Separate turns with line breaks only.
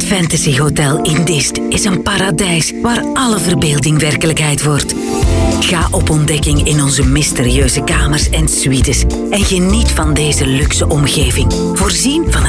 Fantasy Hotel in Diest is een paradijs waar alle verbeelding werkelijkheid wordt. Ga op ontdekking in onze mysterieuze kamers en suites en geniet van deze luxe omgeving. Voorzien van